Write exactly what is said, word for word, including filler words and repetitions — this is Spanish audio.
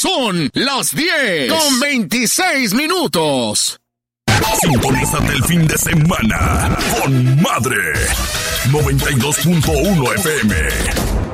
Son las diez con veintiséis minutos. Sintonízate el fin de semana con Madre noventa y dos punto uno F M.